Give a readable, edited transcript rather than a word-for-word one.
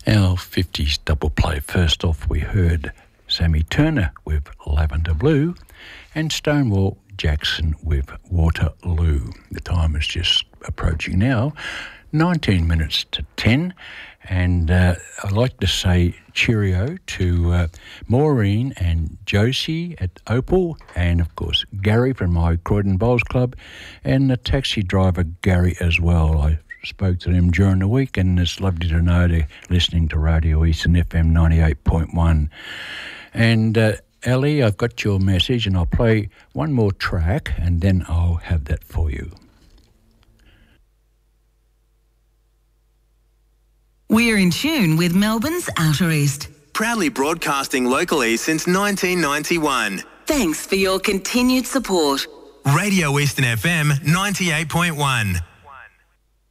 Our 50s double play. First off, we heard Sammy Turner with Lavender Blue and Stonewall Jackson with Waterloo. The time is just approaching now, 19 minutes to 10. And I'd like to say cheerio to Maureen and Josie at Opal, and of course Gary from my Croydon Bowls Club, and the taxi driver Gary as well. I spoke to them during the week, and it's lovely to know they're listening to Radio Eastern FM 98.1. And Ellie, I've got your message, and I'll play one more track, and then I'll have that for you. We're in tune with Melbourne's Outer East. Proudly broadcasting locally since 1991. Thanks for your continued support. Radio Eastern FM 98.1.